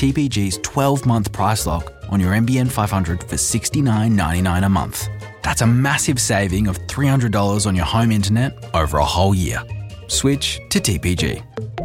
TPG's 12-month price lock on your NBN 500 for $69.99 a month. That's a massive saving of $300 on your home internet over a whole year. Switch to TPG.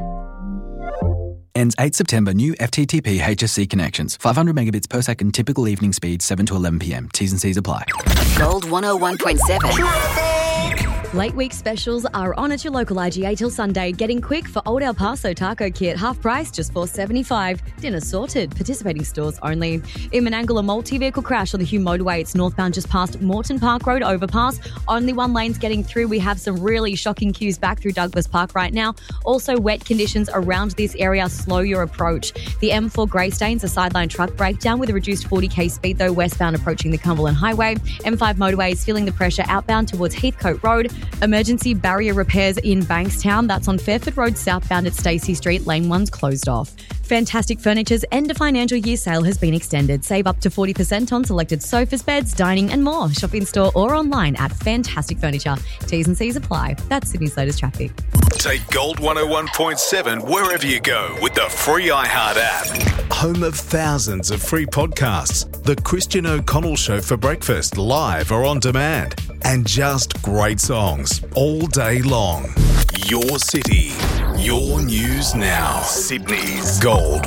Ends 8 September. New FTTP HSC connections. 500 megabits per second. Typical evening speed 7 to 11 p.m. T's and C's apply. Gold 101.7. Late week specials are on at your local IGA till Sunday. Getting quick for Old El Paso Taco Kit. Half price, just $4.75. Dinner sorted. Participating stores only. In Menangle, a multi-vehicle crash on the Hume motorway. It's northbound just past Moreton Park Road overpass. Only one lane's getting through. We have some really shocking queues back through Douglas Park right now. Also, wet conditions around this area. Slow your approach. The M4 Greystanes, a sideline truck breakdown with a reduced 40k speed though, westbound approaching the Cumberland Highway. M5 motorway is feeling the pressure outbound towards Heathcote Road. Emergency barrier repairs in Bankstown. That's on Fairford Road southbound at Stacey Street. Lane 1's closed off. Fantastic Furniture's end of financial year sale has been extended. Save up to 40% on selected sofas, beds, dining and more. Shop in store or online at Fantastic Furniture. T's and C's apply. That's Sydney's latest traffic. Take Gold 101.7 wherever you go with the free iHeart app. Home of thousands of free podcasts. The Christian O'Connell Show for breakfast, live or on demand. And just great songs all day long. Your city, your news now. Sydney's Gold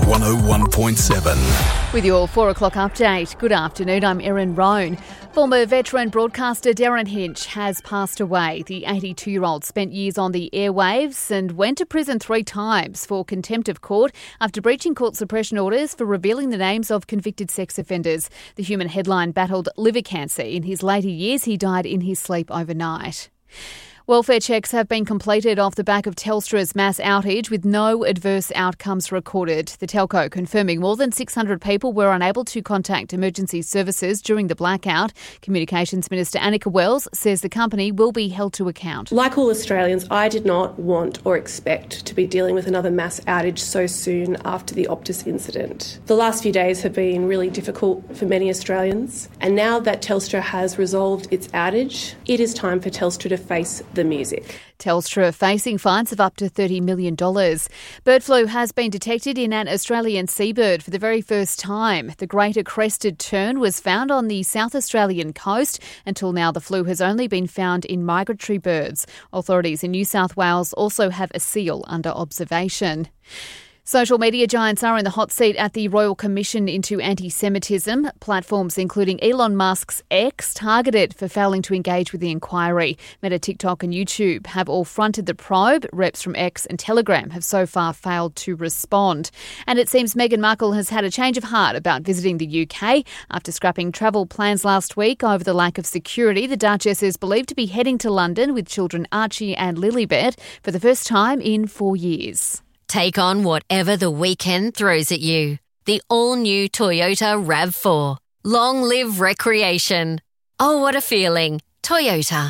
101.7. With your 4 o'clock update. Good afternoon, I'm Erin Roan. Former veteran broadcaster Darren Hinch has passed away. The 82-year-old spent years on the airwaves and went to prison 3 times for contempt of court after breaching court suppression orders for revealing the names of convicted sex offenders. The Human headline battled liver cancer. In his later years, he died in his sleep overnight. Welfare checks have been completed off the back of Telstra's mass outage with no adverse outcomes recorded. The telco confirming more than 600 people were unable to contact emergency services during the blackout. Communications Minister Annika Wells says the company will be held to account. Like all Australians, I did not want or expect to be dealing with another mass outage so soon after the Optus incident. The last few days have been really difficult for many Australians, and now that Telstra has resolved its outage, it is time for Telstra to face the music. Telstra facing fines of up to $30 million. Bird flu has been detected in an Australian seabird for the very first time. The greater crested tern was found on the South Australian coast. Until now, the flu has only been found in migratory birds. Authorities in New South Wales also have a seal under observation. Social media giants are in the hot seat at the Royal Commission into Anti-Semitism. Platforms including Elon Musk's X targeted for failing to engage with the inquiry. Meta, TikTok and YouTube have all fronted the probe. Reps from X and Telegram have so far failed to respond. And it seems Meghan Markle has had a change of heart about visiting the UK. After scrapping travel plans last week over the lack of security, the Duchess is believed to be heading to London with children Archie and Lilibet for the first time in 4 years. Take on whatever the weekend throws at you. The all-new Toyota RAV4. Long live recreation. Oh, what a feeling. Toyota.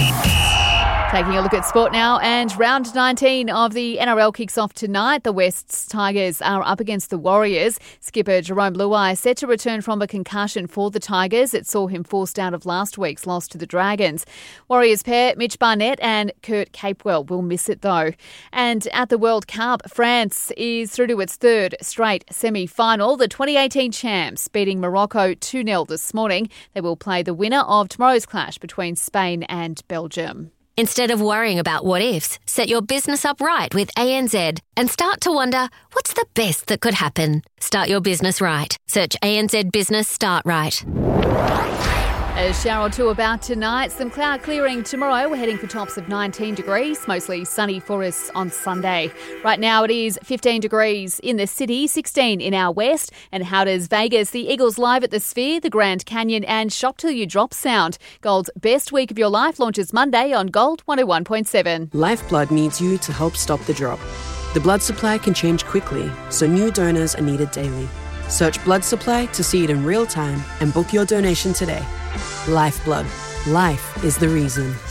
Taking a look at sport now, and round 19 of the NRL kicks off tonight. The West's Tigers are up against the Warriors. Skipper Jerome Luai set to return from a concussion for the Tigers. It saw him forced out of last week's loss to the Dragons. Warriors pair Mitch Barnett and Kurt Capewell will miss it though. And at the World Cup, France is through to its 3rd straight semi-final. The 2018 champs beating Morocco 2-0 this morning. They will play the winner of tomorrow's clash between Spain and Belgium. Instead of worrying about what ifs, set your business up right with ANZ and start to wonder, what's the best that could happen? Start your business right. Search ANZ Business Start Right. A shower or two about tonight. Some cloud clearing tomorrow. We're heading for tops of 19 degrees. Mostly sunny for us on Sunday. Right now it is 15 degrees in the city, 16 in our west. And how does Vegas, the Eagles live at the Sphere, the Grand Canyon and Shop Till You Drop sound? Gold's Best Week of Your Life launches Monday on Gold 101.7. Lifeblood needs you to help stop the drop. The blood supply can change quickly, so new donors are needed daily. Search blood supply to see it in real time and book your donation today. Lifeblood. Life is the reason.